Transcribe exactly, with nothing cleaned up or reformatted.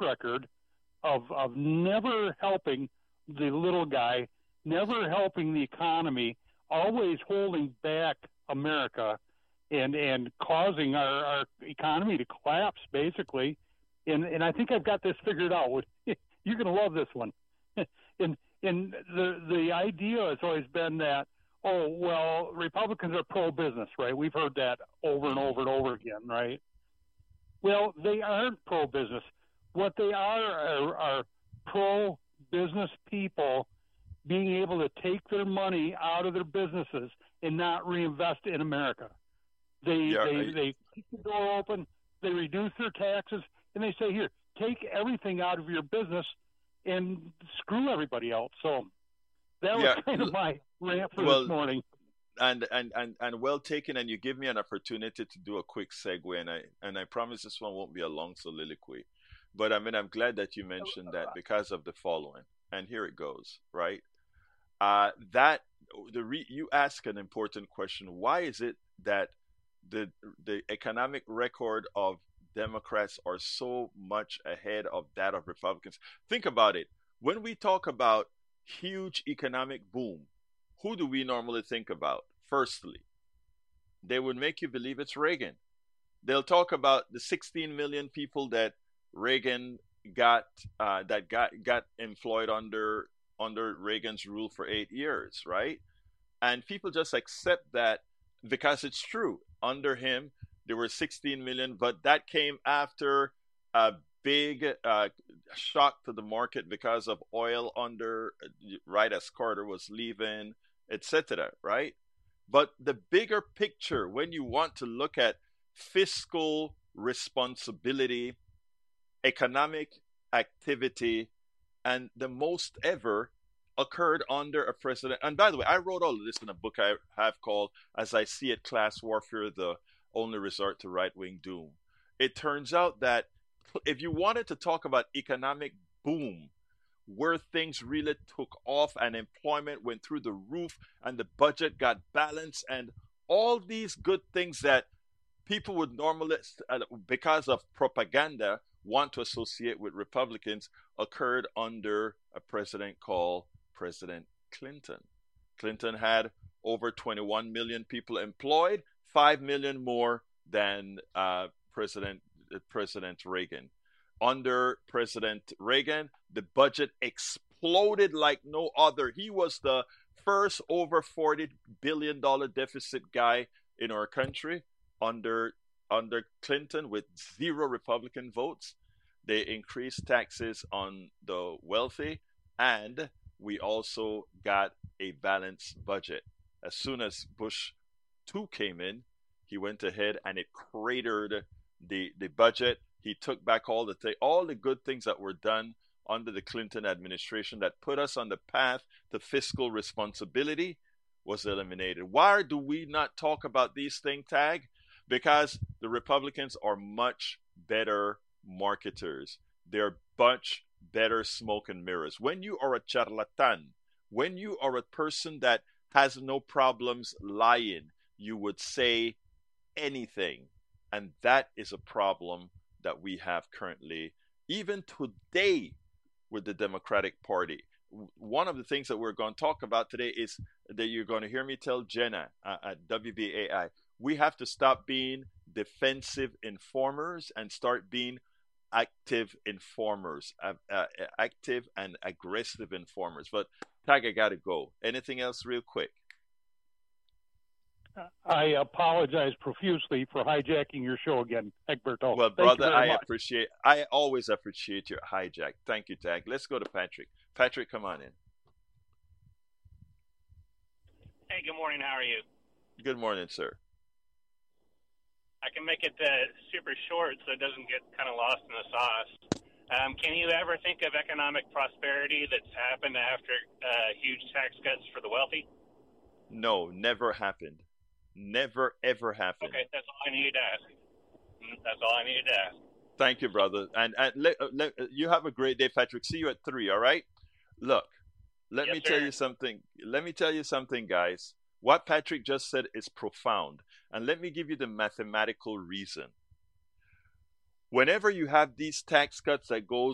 record of of never helping the little guy, never helping the economy, always holding back America and and causing our, our economy to collapse, basically. And and I think I've got this figured out. You're going to love this one. and and the the idea has always been that, oh, well, Republicans are pro-business, right? We've heard that over and over and over again, right? Well, they aren't pro-business. What they are are, are pro-business people being able to take their money out of their businesses and not reinvest in America. They Yeah, they I- they keep the door open, they reduce their taxes, and they say, here, take everything out of your business and screw everybody else. So that was yeah. kind l- of my rant for Well, this morning. and and and and well taken. And you give me an opportunity to do a quick segue, and I and I promise this one won't be a long soliloquy. But I mean, I'm glad that you mentioned that because of the following. And here it goes. Right. Uh, that the re, you ask an important question. Why is it that the the economic record of Democrats are so much ahead of that of Republicans? Think about it. When we talk about huge economic boom, who do we normally think about? Firstly, they would make you believe it's Reagan. They'll talk about the sixteen million people that Reagan got uh, that got got employed under under Reagan's rule for eight years, right? And people just accept that because it's true. Under him, there were sixteen million, but that came after a big uh, shock to the market because of oil under right as Carter was leaving, et cetera. Right? But the bigger picture, when you want to look at fiscal responsibility, economic activity, and the most ever occurred under a president. And by the way, I wrote all of this in a book I have called As I See It, Class Warfare, the Only Resort to Right-Wing Doom. It turns out that if you wanted to talk about economic boom, where things really took off and employment went through the roof and the budget got balanced and all these good things that people would normally, uh, because of propaganda, want to associate with Republicans, occurred under a president called President Clinton. Clinton had over twenty-one million people employed, five million more than uh, President uh, President Reagan. Under President Reagan, the budget exploded like no other. He was the first over forty billion dollars deficit guy in our country. Under under Clinton, with zero Republican votes, they increased taxes on the wealthy, and we also got a balanced budget. As soon as Bush two came in, he went ahead and it cratered the the budget. He took back all the th- all the good things that were done under the Clinton administration that put us on the path to fiscal responsibility was eliminated. Why do we not talk about these things, Tag? Because the Republicans are much better marketers. They're much better smoke and mirrors. When you are a charlatan, when you are a person that has no problems lying, you would say anything. And that is a problem that we have currently, even today, with the Democratic Party. One of the things that we're going to talk about today is that you're going to hear me tell Jenna uh, at W B A I, we have to stop being defensive informers and start being active informers, uh, uh, active and aggressive informers. But Tag, I got to go. Anything else real quick? I apologize profusely for hijacking your show again, Egberto. Well, Thank you brother, very I much. appreciate, I always appreciate your hijack. Thank you, Tag. Let's go to Patrick. Patrick, come on in. Hey, good morning. How are you? Good morning, sir. I can make it uh, super short so it doesn't get kind of lost in the sauce. Um, can you ever think of economic prosperity that's happened after uh, huge tax cuts for the wealthy? No, never happened. Never, ever happened. Okay, that's all I needed to ask. Mm, That's all I needed to ask. Thank you, brother. And, and let, let, you have a great day, Patrick. See you at three, all right? Look, let Yes, me tell sir. you something. Let me tell you something, guys. What Patrick just said is profound. And let me give you the mathematical reason. Whenever you have these tax cuts that goes